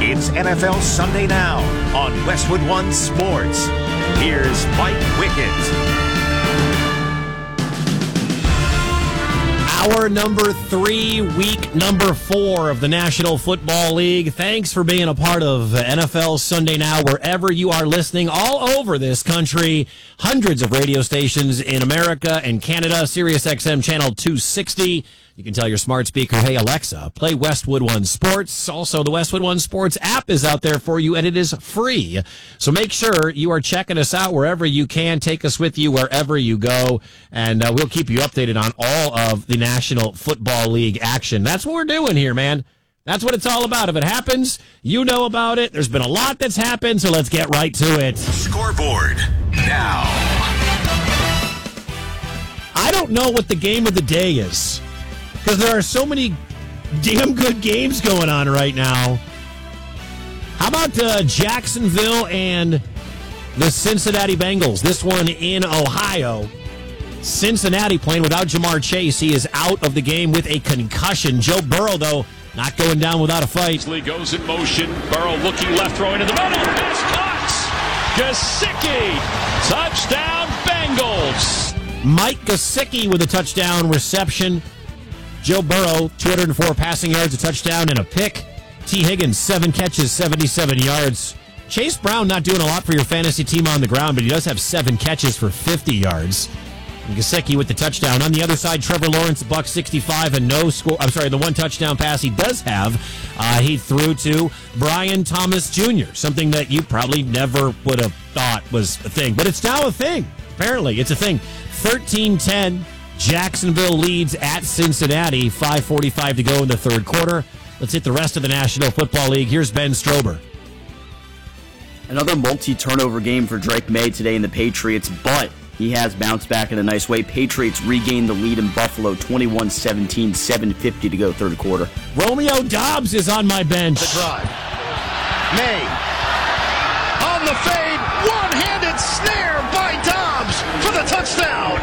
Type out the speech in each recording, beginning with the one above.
It's NFL Sunday Now on Westwood One Sports. Here's Mike Wickett. Hour number 3, week number 4 of the National Football League. Thanks for being a part of NFL Sunday Now, wherever you are listening, all over this country. Hundreds of radio stations in America and Canada. SiriusXM Channel 260. You can tell your smart speaker, hey, Alexa, play Westwood One Sports. Also, the Westwood One Sports app is out there for you, and it is free. So make sure you are checking us out wherever you can. Take us with you wherever you go, and we'll keep you updated on all of the National Football League action. That's what we're doing here, man. That's what it's all about. If it happens, you know about it. There's been a lot that's happened, so let's get right to it. Scoreboard now. I don't know what the game of the day is, because there are so many damn good games going on right now. How about Jacksonville and the Cincinnati Bengals? This one in Ohio. Cincinnati playing without Jamar Chase. He is out of the game with a concussion. Joe Burrow, though, not going down without a fight. Lee goes in motion. Burrow looking left, throwing in the middle. Pass caught. Gesicki. Touchdown, Bengals. Mike Gesicki with a touchdown reception. Joe Burrow, 204 passing yards, a touchdown, and a pick. T. Higgins, 7 catches, 77 yards. Chase Brown not doing a lot for your fantasy team on the ground, but he does have 7 catches for 50 yards. And Gesicki with the touchdown. On the other side, Trevor Lawrence, $165 and no score. I'm sorry, the 1 touchdown pass he does have, he threw to Brian Thomas Jr., something that you probably never would have thought was a thing. But it's now a thing. Apparently, it's a thing. 13-10. Jacksonville leads at Cincinnati. 5:45 to go in the third quarter. Let's hit the rest of the National Football League. Here's Ben Strober. Another multi-turnover game for Drake May today in the Patriots, but he has bounced back in a nice way. Patriots regain the lead in Buffalo, 21-17, 7:50 to go third quarter. Romeo Doubs is on my bench. The drive. May. On the fade. One-handed snare by Doubs for the touchdown.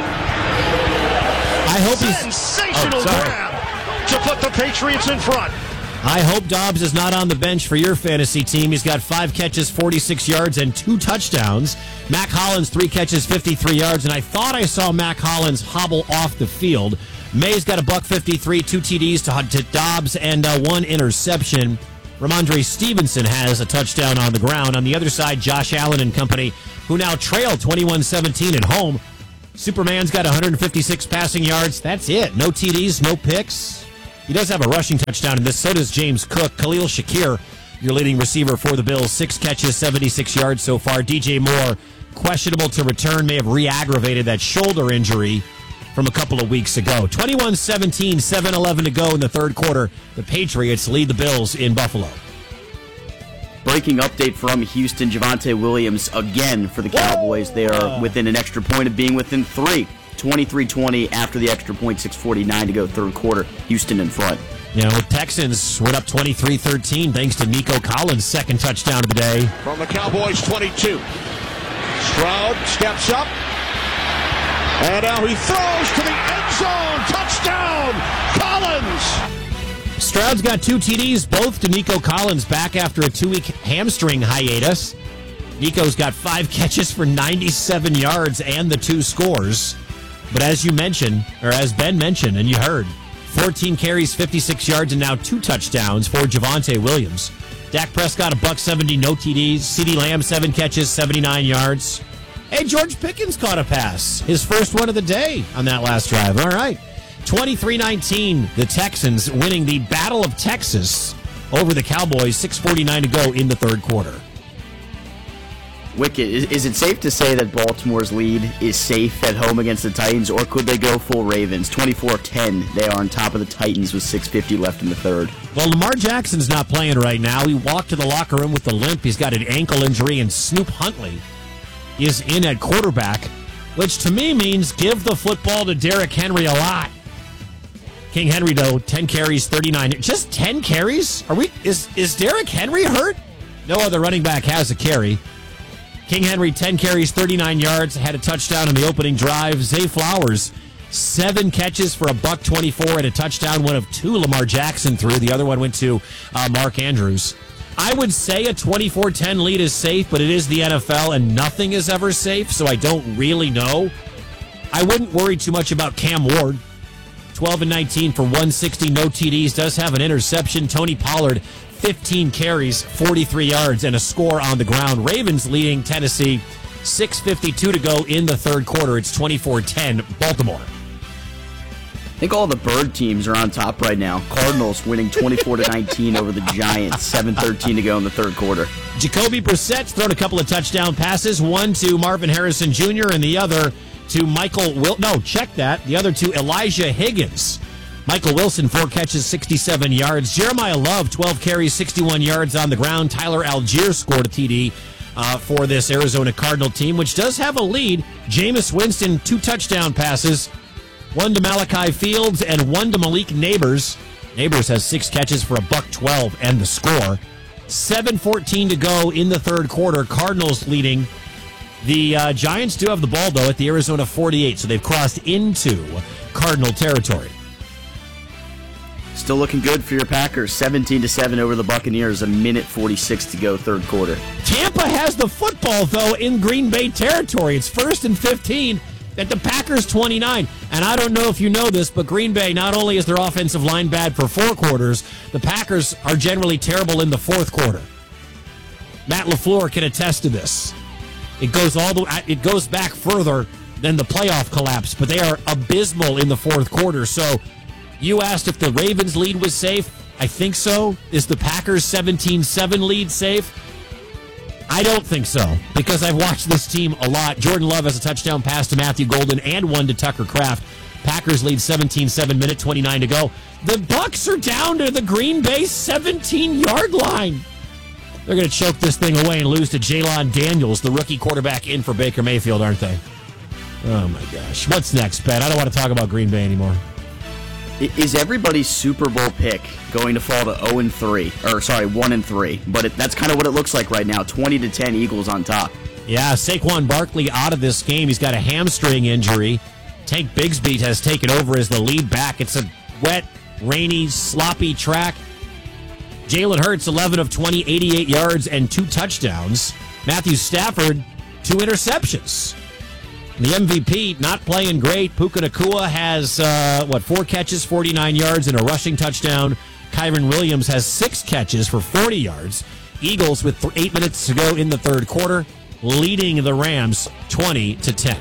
I hope Sensational grab to put the Patriots in front. I hope Doubs is not on the bench for your fantasy team. He's got 5 catches, 46 yards, and 2 touchdowns. Mac Hollins, 3 catches, 53 yards, and I thought I saw Mac Hollins hobble off the field. May's got $153, 2 TDs to Doubs, and 1 interception. Ramondre Stevenson has a touchdown on the ground. On the other side, Josh Allen and company, who now trail 21-17 at home. Superman's got 156 passing yards. That's it. No TDs, no picks. He does have a rushing touchdown in this. So does James Cook. Khalil Shakir, your leading receiver for the Bills. 6 catches, 76 yards so far. DJ Moore, questionable to return. May have re-aggravated that shoulder injury from a couple of weeks ago. 21-17, 7:11 to go in the third quarter. The Patriots lead the Bills in Buffalo. Breaking update from Houston, Javonte Williams again for the Cowboys. They are within an extra point of being within 3. 23-20 after the extra point, 6:49 to go third quarter. Houston in front. You know, Texans went up 23-13 thanks to Nico Collins' second touchdown of the day. From the Cowboys 22. Stroud steps up. And now he throws to the end zone. Touchdown, Collins. Stroud's got 2 TDs, both to Nico Collins, back after a 2-week hamstring hiatus. Nico's got 5 catches for 97 yards and the 2 scores. But as you mentioned, or as Ben mentioned, and you heard, 14 carries, 56 yards, and now 2 touchdowns for Javonte Williams. Dak Prescott, $170, no TDs. CeeDee Lamb, 7 catches, 79 yards. Hey, George Pickens caught a pass. His first one of the day on that last drive. All right. 23-19, the Texans winning the Battle of Texas over the Cowboys. 6:49 to go in the third quarter. Wicket, is it safe to say that Baltimore's lead is safe at home against the Titans, or could they go full Ravens? 24-10, they are on top of the Titans with 6:50 left in the third. Well, Lamar Jackson's not playing right now. He walked to the locker room with a limp. He's got an ankle injury, and Snoop Huntley is in at quarterback, which to me means give the football to Derrick Henry a lot. King Henry, though, 10 carries, 39. Just 10 carries? Is Derrick Henry hurt? No other running back has a carry. King Henry, 10 carries, 39 yards, had a touchdown in the opening drive. Zay Flowers, 7 catches for $124 and a touchdown. One of 2 Lamar Jackson threw. The other one went to Mark Andrews. I would say a 24-10 lead is safe, but it is the NFL and nothing is ever safe, so I don't really know. I wouldn't worry too much about Cam Ward. 12 and 19 for 160, no TDs, does have an interception. Tony Pollard, 15 carries, 43 yards, and a score on the ground. Ravens leading Tennessee, 6:52 to go in the third quarter. It's 24-10, Baltimore. I think all the bird teams are on top right now. Cardinals winning 24-19 over the Giants. 7:13 to go in the third quarter. Jacoby Brissett's thrown a couple of touchdown passes. One to Marvin Harrison Jr. and the other to the other to Elijah Higgins. Michael Wilson, 4 catches, 67 yards. Jeremiah Love, 12 carries, 61 yards on the ground. Tyler Algier scored a TD for this Arizona Cardinal team, which does have a lead. Jameis Winston, 2 touchdown passes. One to Malachi Fields and one to Malik Neighbors. Neighbors has 6 catches for $112 and the score. 7:14 to go in the third quarter. Cardinals leading. The Giants do have the ball, though, at the Arizona 48, so they've crossed into Cardinal territory. Still looking good for your Packers. 17-7 over the Buccaneers. 1:46 to go, third quarter. Tampa has the football, though, in Green Bay territory. It's 1st and 15 at the Packers 29. And I don't know if you know this, but Green Bay, not only is their offensive line bad for 4 quarters, the Packers are generally terrible in the 4th quarter. Matt LaFleur can attest to this. It goes back further than the playoff collapse, but they are abysmal in the 4th quarter. So you asked if the Ravens lead was safe. I think so. Is the Packers 17-7 lead safe? I don't think so, because I've watched this team a lot. Jordan Love has a touchdown pass to Matthew Golden and one to Tucker Kraft. Packers lead 17-7, minute 29 to go. The Bucs are down to the Green Bay 17-yard line. They're going to choke this thing away and lose to Jalen Daniels, the rookie quarterback, in for Baker Mayfield, aren't they? Oh, my gosh. What's next, Ben? I don't want to talk about Green Bay anymore. Is everybody's Super Bowl pick going to fall to 1-3? But that's kind of what it looks like right now. 20-10 Eagles on top. Yeah, Saquon Barkley out of this game. He's got a hamstring injury. Tank Bigsby has taken over as the lead back. It's a wet, rainy, sloppy track. Jalen Hurts, 11 of 20, 88 yards and 2 touchdowns. Matthew Stafford, 2 interceptions. The MVP not playing great. Puka Nacua has, 4 catches, 49 yards, and a rushing touchdown. Kyron Williams has 6 catches for 40 yards. Eagles with 8 minutes to go in the third quarter, leading the Rams 20-10.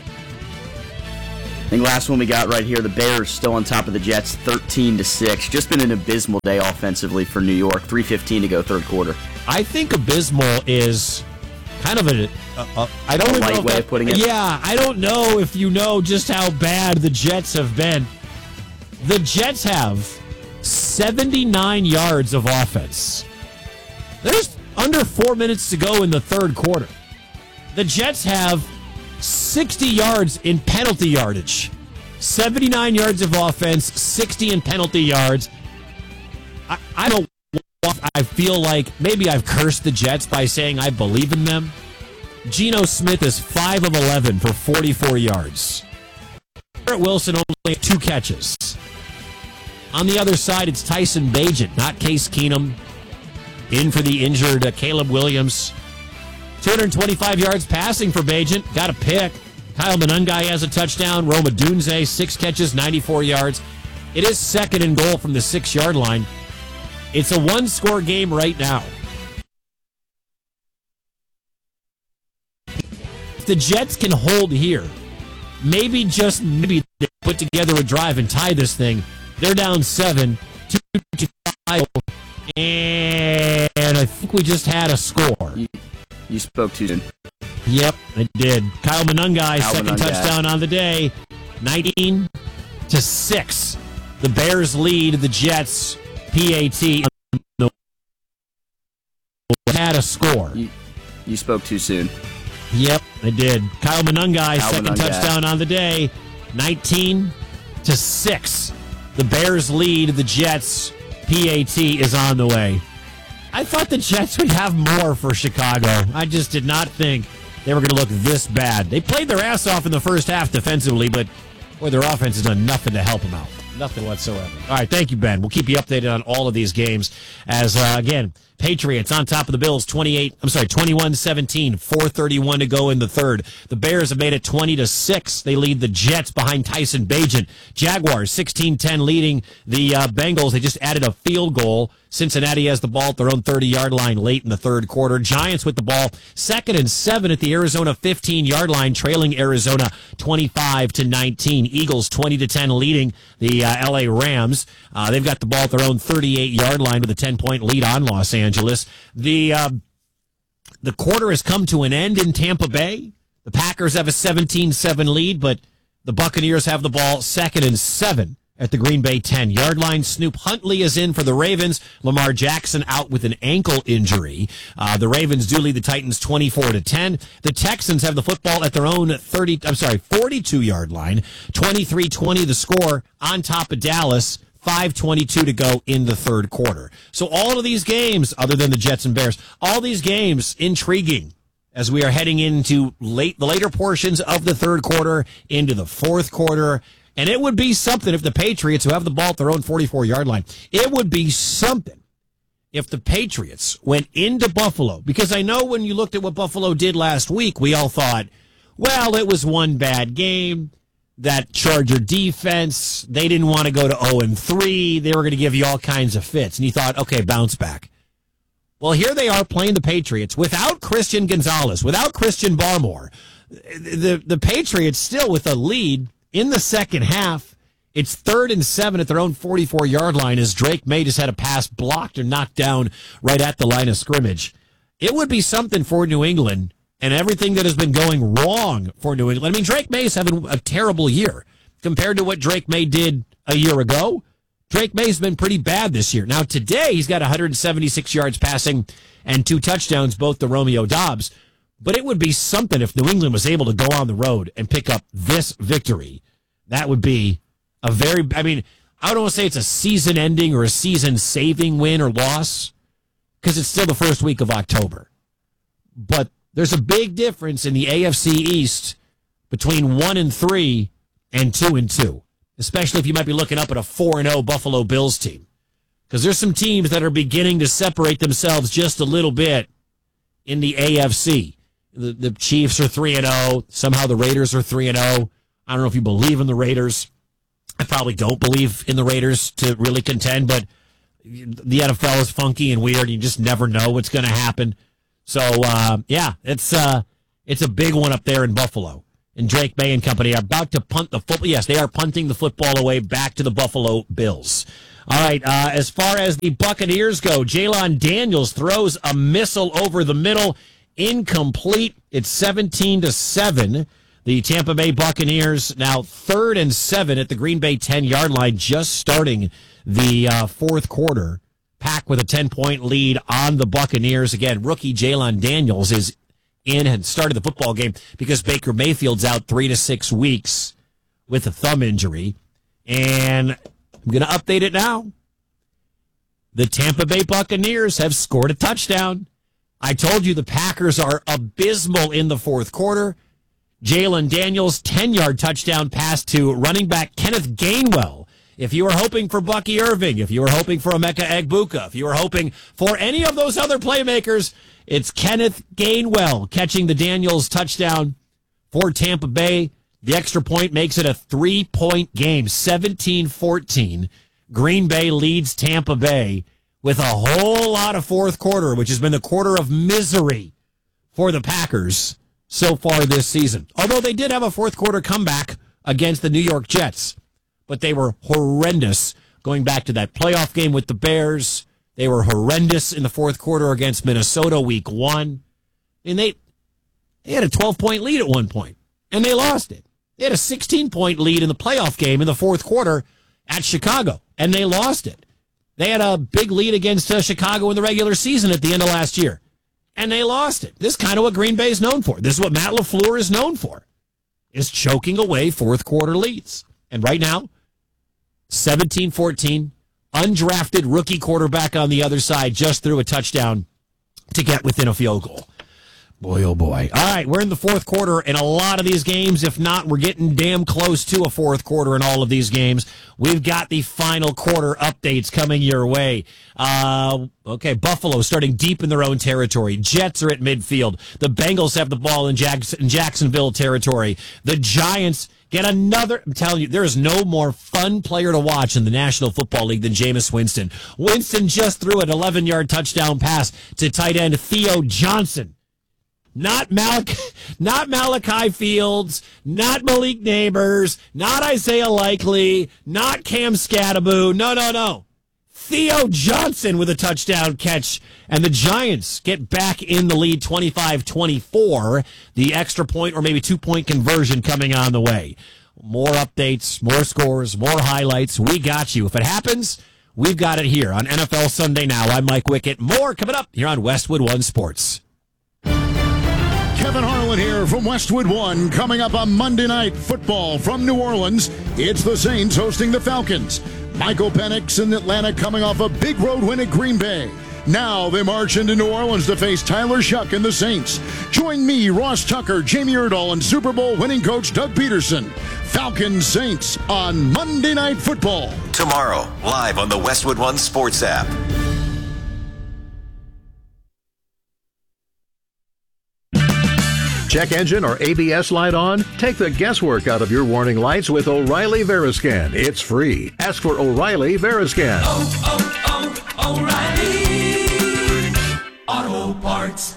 I think last one we got right here, the Bears still on top of the Jets, 13-6. Just been an abysmal day offensively for New York. 3:15 to go, third quarter. I think abysmal is kind of a light way of putting it. Yeah, I don't know if you know just how bad the Jets have been. The Jets have 79 yards of offense. There's under 4 minutes to go in the third quarter. The Jets have 60 yards in penalty yardage. 79 yards of offense, 60 in penalty yards. I don't know. I feel like maybe I've cursed the Jets by saying I believe in them. Geno Smith is 5 of 11 for 44 yards. Garrett Wilson only 2 catches. On the other side, it's Tyson Bagent, not Case Keenum. In for the injured Caleb Williams. 225 yards passing for Bagent. Got a pick. Kyle Monangai has a touchdown. Rome Odunze, 6 catches, 94 yards. It is 2nd and goal from the 6-yard line. It's a 1-score game right now. If the Jets can hold here, maybe they put together a drive and tie this thing. They're down 7, 2-5, and I think we just had a score. You spoke too soon. Yep, I did. Kyle Monangai, second touchdown on the day. 19-6. The Bears lead the Jets. PAT had a score. You spoke too soon. Yep, I did. Kyle Monangai, second touchdown on the day. 19-6. The Bears lead the Jets. PAT is on the way. I thought the Jets would have more for Chicago. I just did not think they were going to look this bad. They played their ass off in the first half defensively, but boy, their offense has done nothing to help them out. Nothing whatsoever. All right, thank you, Ben. We'll keep you updated on all of these games as, again, Patriots on top of the Bills 21-17, 4:31 to go in the third. The Bears have made it 20-6. They lead the Jets behind Tyson Bagent. Jaguars 16-10 leading the Bengals. They just added a field goal. Cincinnati has the ball at their own 30-yard line late in the third quarter. Giants with the ball 2nd and 7 at the Arizona 15-yard line, trailing Arizona 25-19. Eagles 20-10 leading the LA Rams. They've got the ball at their own 38-yard line with a 10-point lead on Los Angeles. The quarter has come to an end in Tampa Bay. The Packers have a 17-7 lead, but the Buccaneers have the ball 2nd and 7 at the Green Bay 10-yard line. Snoop Huntley is in for the Ravens. Lamar Jackson out with an ankle injury. The Ravens do lead the Titans 24-10. The Texans have the football at their own 42-yard line. 23-20 the score on top of Dallas. 5:22 to go in the third quarter. So all of these games, other than the Jets and Bears, all these games intriguing as we are heading into the later portions of the third quarter into the fourth quarter. And it would be something if the Patriots, who have the ball at their own 44-yard line, it would be something if the Patriots went into Buffalo. Because I know when you looked at what Buffalo did last week, we all thought, well, it was one bad game. That Charger defense, they didn't want to go to 0-3. They were going to give you all kinds of fits. And you thought, okay, bounce back. Well, here they are playing the Patriots without Christian Gonzalez, without Christian Barmore. The Patriots still with a lead in the second half. It's 3rd and 7 at their own 44-yard line as Drake May just had a pass blocked or knocked down right at the line of scrimmage. It would be something for New England and everything that has been going wrong for New England. I mean, Drake May is having a terrible year compared to what Drake May did a year ago. Drake May's been pretty bad this year. Now, today, he's got 176 yards passing and 2 touchdowns, both to Romeo Doubs. But it would be something if New England was able to go on the road and pick up this victory. That would be a very, I don't want to say it's a season-ending or a season-saving win or loss, because it's still the first week of October. But there's a big difference in the AFC East between 1-3 and 2-2, especially if you might be looking up at a 4-0 Buffalo Bills team. Because there's some teams that are beginning to separate themselves just a little bit in the AFC. The Chiefs are 3-0. Somehow the Raiders are 3-0. I don't know if you believe in the Raiders. I probably don't believe in the Raiders to really contend, but the NFL is funky and weird. You just never know what's going to happen. So, it's a big one up there in Buffalo. And Drake May and company are about to punt the football. Yes, they are punting the football away back to the Buffalo Bills. All right, as far as the Buccaneers go, Jalen Daniels throws a missile over the middle. Incomplete. It's 17-7. The Tampa Bay Buccaneers now 3rd and 7 at the Green Bay 10-yard line, just starting the fourth quarter. Pack with a 10-point lead on the Buccaneers. Again, rookie Jalen Daniels is in and started the football game because Baker Mayfield's out 3 to 6 weeks with a thumb injury. And I'm going to update it now. The Tampa Bay Buccaneers have scored a touchdown. I told you the Packers are abysmal in the fourth quarter. Jalen Daniels, 10-yard touchdown pass to running back Kenneth Gainwell. If you were hoping for Bucky Irving, if you were hoping for Emeka Egbuka, if you were hoping for any of those other playmakers, it's Kenneth Gainwell catching the Daniels touchdown for Tampa Bay. The extra point makes it a 3-point game, 17-14. Green Bay leads Tampa Bay with a whole lot of fourth quarter, which has been the quarter of misery for the Packers so far this season. Although they did have a fourth quarter comeback against the New York Jets, but they were horrendous going back to that playoff game with the Bears. They were horrendous in the fourth quarter against Minnesota week 1. And they had a 12-point lead at one point, and they lost it. They had a 16-point lead in the playoff game in the fourth quarter at Chicago, and they lost it. They had a big lead against Chicago in the regular season at the end of last year, and they lost it. This is kind of what Green Bay is known for. This is what Matt LaFleur is known for, is choking away fourth quarter leads. And right now, 17-14, undrafted rookie quarterback on the other side just threw a touchdown to get within a field goal. Boy, oh boy. All right, we're in the fourth quarter in a lot of these games. If not, we're getting damn close to a fourth quarter in all of these games. We've got the final quarter updates coming your way. Okay, Buffalo starting deep in their own territory. Jets are at midfield. The Bengals have the ball in Jacksonville territory. The Giants get another. I'm telling you, there is no more fun player to watch in the National Football League than Jameis Winston. Winston just threw an 11-yard touchdown pass to tight end Theo Johnson. Not Malachi Fields, not Malik Neighbors, not Isaiah Likely, not Cam Scattaboo. No. Theo Johnson with a touchdown catch. And the Giants get back in the lead 25-24. The extra point or maybe 2-point conversion coming on the way. More updates, more scores, more highlights. We got you. If it happens, we've got it here on NFL Sunday Now. I'm Mike Wickett. More coming up here on Westwood One Sports. Kevin Harlan here from Westwood One. Coming up on Monday Night Football from New Orleans, it's the Saints hosting the Falcons. Michael Penix in Atlanta coming off a big road win at Green Bay. Now they march into New Orleans to face Tyler Shuck and the Saints. Join me, Ross Tucker, Jamie Erdahl, and Super Bowl winning coach Doug Peterson. Falcons Saints on Monday Night Football. Tomorrow, live on the Westwood One Sports app. Check engine or ABS light on? Take the guesswork out of your warning lights with O'Reilly Veriscan. It's free. Ask for O'Reilly Veriscan. O'Reilly Auto Parts.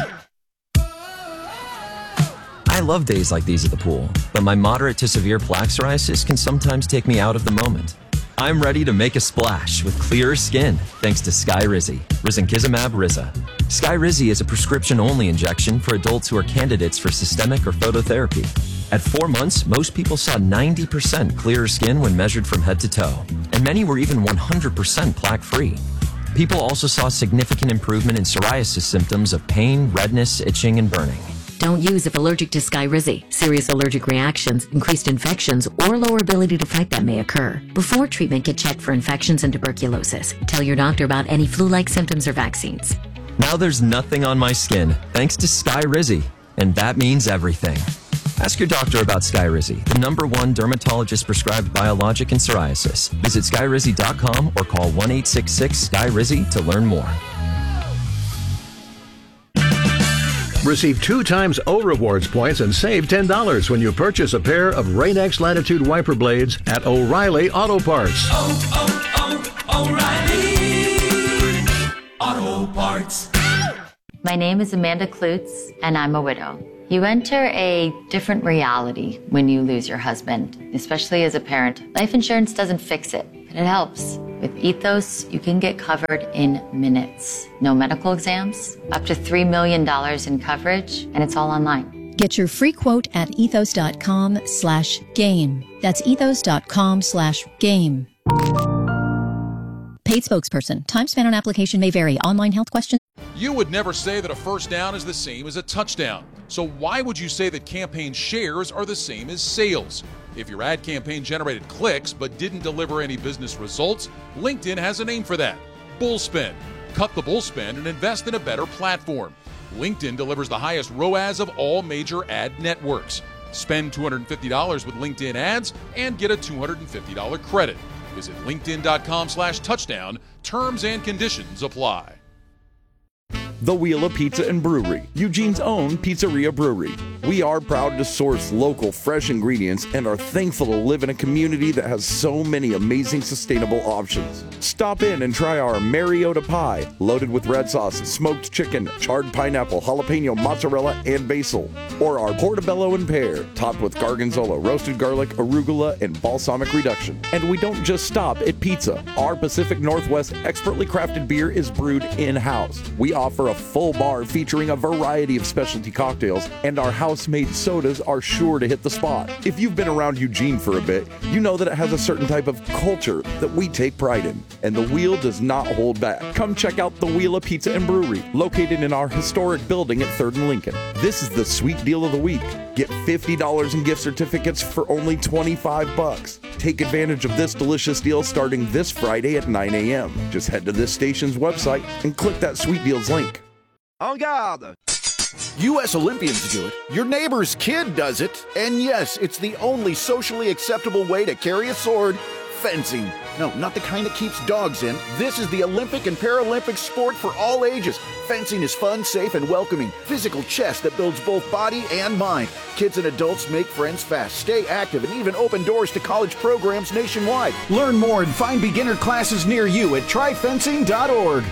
I love days like these at the pool, but my moderate to severe plaque psoriasis can sometimes take me out of the moment. I'm ready to make a splash with clearer skin thanks to Skyrizi, Risankizumab Riza. Skyrizi is a prescription-only injection for adults who are candidates for systemic or phototherapy. At 4 months, most people saw 90% clearer skin when measured from head to toe, and many were even 100% plaque-free. People also saw significant improvement in psoriasis symptoms of pain, redness, itching, and burning. Don't use if allergic to Skyrizi. Serious allergic reactions, increased infections, or lower ability to fight them may occur. Before treatment, get checked for infections and tuberculosis. Tell your doctor about any flu-like symptoms or vaccines. Now there's nothing on my skin thanks to Skyrizi, and that means everything. Ask your doctor about Skyrizi, the #1 dermatologist-prescribed biologic in psoriasis. Visit Skyrizi.com or call 1-866-SKYRIZI to learn more. Receive 2 times O Rewards points and save $10 when you purchase a pair of Rain-X Latitude wiper blades at O'Reilly Auto Parts. O'Reilly Auto Parts. My name is Amanda Klutz, and I'm a widow. You enter a different reality when you lose your husband, especially as a parent. Life insurance doesn't fix it, but it helps. With Ethos, you can get covered in minutes. No medical exams, up to $3 million in coverage, and it's all online. Get your free quote at ethos.com/game. That's ethos.com/game. Paid spokesperson. Time spent on application may vary. Online health questions. You would never say that a first down is the same as a touchdown. So why would you say that campaign shares are the same as sales? If your ad campaign generated clicks but didn't deliver any business results, LinkedIn has a name for that. Bullspend. Cut the bullspend and invest in a better platform. LinkedIn delivers the highest ROAS of all major ad networks. Spend $250 with LinkedIn ads and get a $250 credit. Visit linkedin.com/touchdown. Terms and conditions apply. The Wheel of Pizza and Brewery, Eugene's own pizzeria brewery. We are proud to source local, fresh ingredients and are thankful to live in a community that has so many amazing sustainable options. Stop in and try our Mariota pie, loaded with red sauce, smoked chicken, charred pineapple, jalapeno, mozzarella, and basil. Or our portobello and pear, topped with gargonzola, roasted garlic, arugula, and balsamic reduction. And we don't just stop at pizza. Our Pacific Northwest expertly crafted beer is brewed in-house. We offer a full bar featuring a variety of specialty cocktails, and our house-made sodas are sure to hit the spot. If you've been around Eugene for a bit, you know that it has a certain type of culture that we take pride in, and the Wheel does not hold back. Come check out the Wheel of Pizza and Brewery, located in our historic building at 3rd and Lincoln. This is the sweet deal of the week. Get $50 in gift certificates for only $25. Take advantage of this delicious deal starting this Friday at 9 a.m. Just head to this station's website and click that Sweet Deals link. En garde! U.S. Olympians do it. Your neighbor's kid does it. And yes, it's the only socially acceptable way to carry a sword. Fencing. No, not the kind that keeps dogs in. This is the Olympic and Paralympic sport for all ages. Fencing is fun, safe, and welcoming. Physical chess that builds both body and mind. Kids and adults make friends fast, stay active, and even open doors to college programs nationwide. Learn more and find beginner classes near you at tryfencing.org.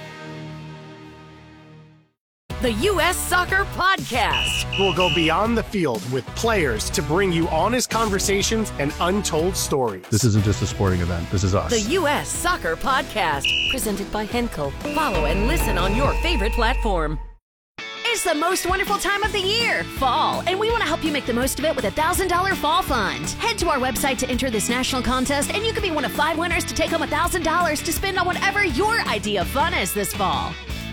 The U.S. Soccer Podcast. We'll go beyond the field with players to bring you honest conversations and untold stories. This isn't just a sporting event. This is us. The U.S. Soccer Podcast. Presented by Henkel. Follow and listen on your favorite platform. It's the most wonderful time of the year, fall, and we want to help you make the most of it with a $1,000 fall fund. Head to our website to enter this national contest, and you could be one of 5 winners to take home $1,000 to spend on whatever your idea of fun is this fall.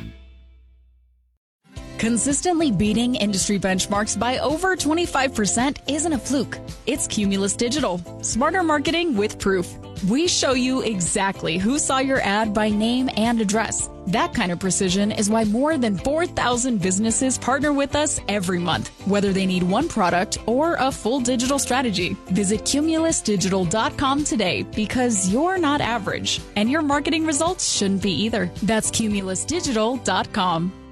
Consistently beating industry benchmarks by over 25% isn't a fluke. It's Cumulus Digital. Smarter marketing with proof. We show you exactly who saw your ad by name and address. That kind of precision is why more than 4,000 businesses partner with us every month, whether they need one product or a full digital strategy. Visit cumulusdigital.com today because you're not average, and your marketing results shouldn't be either. That's cumulusdigital.com.